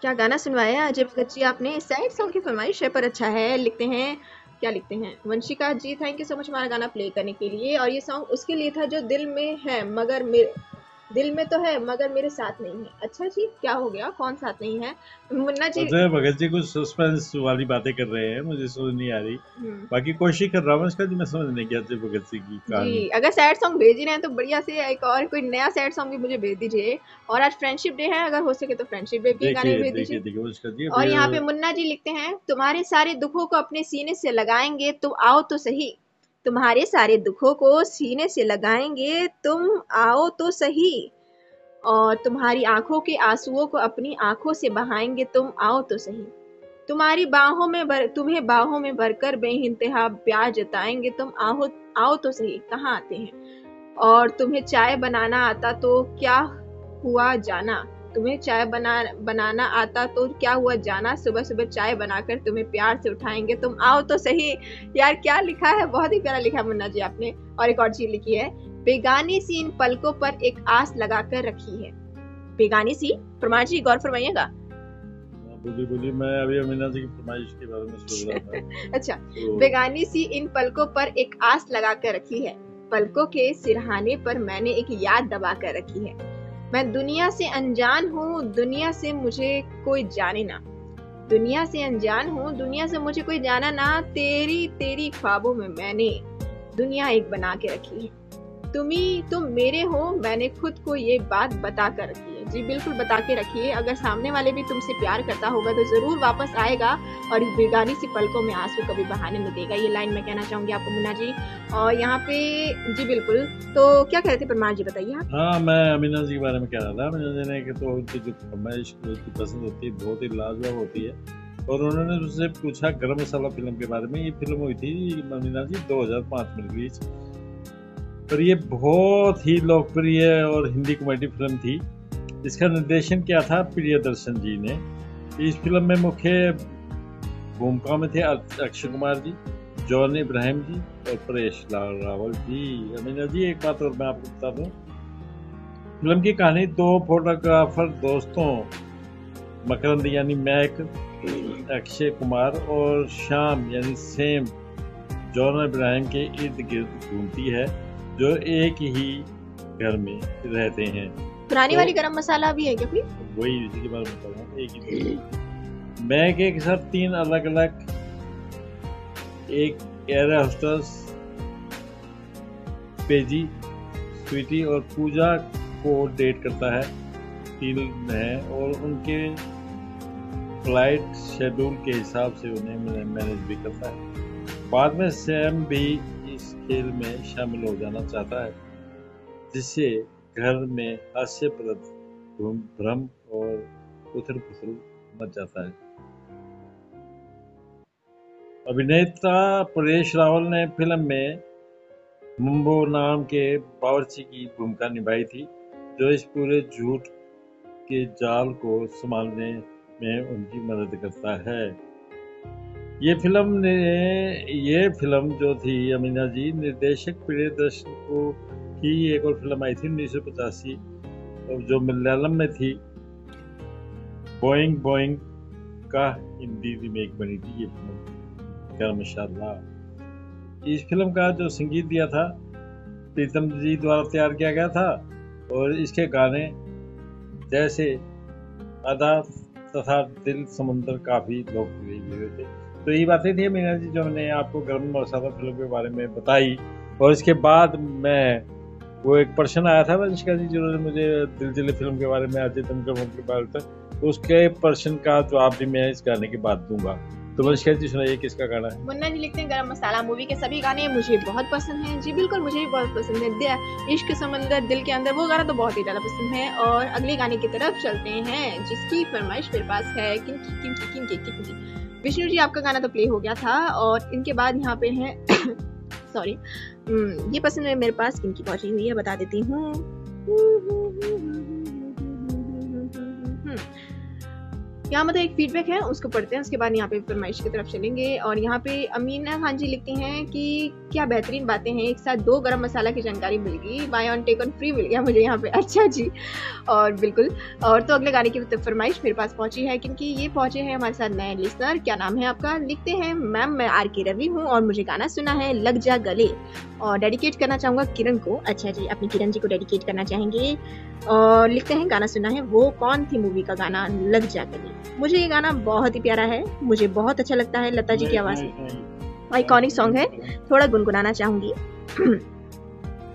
क्या गाना सुनवाया अजय भगत जी आपने। सैड सॉन्ग की फरमाइश है पर अच्छा है। लिखते हैं, क्या लिखते हैं, वंशिका जी थैंक यू सो मच हमारा गाना प्ले करने के लिए। और ये सॉन्ग उसके लिए था जो दिल में है मगर मेरे दिल में तो है मगर मेरे साथ नहीं है। अच्छा जी, क्या हो गया, कौन साथ नहीं है? मुन्ना जी। अजय भगत जी कुछ सस्पेंस वाली बातें कर रहे हैं, मुझे समझ नहीं आ रही। बाकी कोशिश कर रहा हूँ इसका जी मैं समझने की अजय भगत जी की कहानी। जी, अगर सैड सॉन्ग भेज ही रहे हैं तो बढ़िया से एक और कोई नया सैड सॉन्ग भी मुझे भेज दीजिए। और आज फ्रेंडशिप डे है, अगर हो सके तो फ्रेंडशिप डे के गाने भी देखिए भेज देखिए दीजिए। देखिए उसका जी और अभी यहाँ पे मुन्ना जी लिखते हैं, तुम्हारे सारे दुखों को अपने सीने से लगाएंगे तुम आओ तो सही। तुम्हारे सारे दुखों को सीने से लगाएंगे तुम आओ तो सही। और तुम्हारी आंखों के आंसुओं को अपनी आंखों से बहाएंगे तुम आओ तो सही। तुम्हारी तुम्हें बाहों में भरकर बेइंतहा प्यार जताएंगे तुम आओ आओ तो सही। कहाँ आते हैं। और तुम्हें चाय बनाना आता तो क्या हुआ जाना। तुम्हें चाय बनाना आता तो क्या हुआ जाना। सुबह सुबह चाय बनाकर तुम्हें प्यार से उठाएंगे तुम आओ तो सही। यार क्या लिखा है, बहुत ही प्यारा लिखा है मुन्ना जी आपने। और एक और चीज लिखी है, बेगानी सी इन पलकों पर एक आस लगाकर रखी है। बेगानी सी, प्रमाण जी गौर फरमाइएगा। बोली मैं अभी अमीना जी की फरमाइश के बारे में सोच रहा था। अच्छा, बेगानी सी इन पलकों पर एक आस लगा कर रखी है। पलकों के सिरहाने पर मैंने एक याद दबा कर रखी है। मैं दुनिया से अनजान हूँ, दुनिया से मुझे कोई जाने ना। दुनिया से अनजान हूँ, दुनिया से मुझे कोई जाना ना। तेरी तेरी ख्वाबों में मैंने दुनिया एक बना के रखी है। तुम मेरे हो, मैंने खुद को ये बात बता कर रखी है। जी बिल्कुल बता के रखिए। अगर सामने वाले भी तुमसे प्यार करता होगा तो जरूर वापस आएगा और इस बेगानी सी पलकों में आंसू कभी बहाने नहीं देगा। ये लाइन मैं कहना चाहूंगी आपको मुन्ना जी। और यहाँ पे जी बिल्कुल, तो क्या कह रहे थे परमार जी, बताइए आप। हाँ, मैं अमीना जी के बारे में कह रहा था। अमीना जी ने कि तो उनकी जो फरमाइश की पसंद होती है बहुत ही लाजवाब होती है। और उन्होंने मुझसे पूछा गरम मसाला फिल्म के बारे में। ये फिल्म हुई थी अमीना जी 2005 में रिलीज। पर ये बहुत ही लोकप्रिय और हिंदी कॉमेडी फिल्म थी। इसका निर्देशन किया था प्रियदर्शन जी ने। इस फिल्म में मुख्य भूमिका में थे अक्षय कुमार जी, जॉन इब्राहिम जी और परेश रावल जी। अमीना जी एक बात और मैं आपको बता दूं, फिल्म की कहानी दो फोटोग्राफर दोस्तों मकरंद यानी मैक, अक्षय कुमार और श्याम यानी सेम जॉन इब्राहिम के इर्द गिर्द घूमती है, जो एक ही घर में रहते हैं। पुरानी वाली गरम मसाला भी है क्या कोई? वही इसी के बारे में बता रहा हूँ। एक ही मैक के साथ तीन अलग अलग एक एयर होस्टेस पेजी, स्वीटी और पूजा को डेट करता है, तीन है और उनके फ्लाइट शेड्यूल के हिसाब से उन्हें मैनेज भी करता है। बाद में सैम भी इस खेल में शामिल हो जाना चाहता है, जिससे घर में हास्यप्रद भ्रम और उथल पुथल मच जाता है। अभिनेता परेश रावल ने फिल्म में मुंबो नाम के बावर्ची की भूमिका निभाई थी, जो इस पूरे झूठ के जाल को संभालने में उनकी मदद करता है। ये फिल्म जो थी अमीना जी, निर्देशक प्रियदर्शन को की एक और फिल्म आई थी 1985 और जो मलयालम में थी। बोइंग बोइंग का हिंदी रीमेक बनी थी ये फिल्म माशाल्लाह। इस फिल्म का जो संगीत दिया था प्रीतम जी द्वारा तैयार किया गया था और इसके गाने जैसे आधा तथा दिल समुंदर काफी लोकप्रिय हुए थे। तो ये बातें थी मीना जी जो मैंने आपको गरम मसाला फिल्म के बारे में बताई। और इसके बाद मैं वो एक प्रश्न आया था वंशिका जी जिन्होंने मुझे दिल जले फिल्म के बारे में अजय देवगन के बारे में, उसके प्रश्न का जवाब भी मैं इस गाने के बाद दूंगा। तो वंशिका जी सुनाइए किसका गाना है। मुन्ना जी लिखते हैं गरम मसाला मूवी के सभी गाने मुझे बहुत पसंद हैं। जी बिल्कुल, मुझे भी बहुत पसंद है। इश्क समंदर दिल के अंदर, वो गाना तो बहुत ही ज्यादा पसंद है। और अगले गाने की तरफ चलते हैं जिसकी फरमाइश मेरे पास है किनकी। विष्णु जी आपका गाना तो प्ले हो गया था और इनके बाद यहाँ पे है सॉरी, ये पसंद है मेरे पास किनकी पहुंची हुई है, बता देती हूँ। यहाँ मतलब एक फीडबैक है, उसको पढ़ते हैं, उसके बाद यहाँ पे फरमाइश की तरफ चलेंगे। और यहाँ पे अमीना खान जी लिखती हैं कि क्या बेहतरीन बातें हैं, एक साथ 2 गरम मसाला की जानकारी मिल गई, bye on take on free मिल गया मुझे यहाँ पे। अच्छा जी, और बिल्कुल। और तो अगले गाने की फरमाइश मेरे पास पहुंची है, क्योंकि ये पहुंचे हैं हमारे साथ नए लिसनर। क्या नाम है आपका? लिखते हैं, मैम मैं RK रवि हूँ और मुझे गाना सुना है लग जा गले, और डेडिकेट करना चाहूँगा किरण को। अच्छा जी, अपनी किरण जी को डेडिकेट करना चाहेंगे। और लिखते हैं, गाना सुना है वो कौन थी मूवी का गाना लग जा गले। मुझे ये गाना बहुत ही प्यारा है, मुझे बहुत अच्छा लगता है। लता जी की आवाज़ में आइकॉनिक सॉन्ग है, थोड़ा गुनगुनाना चाहूँगी।